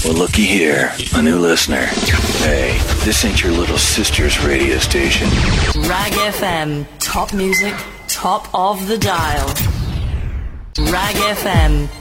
Well, looky here, a new listener. Hey, this ain't your little sister's radio station. Rag FM, top music, top of the dial. Rag FM.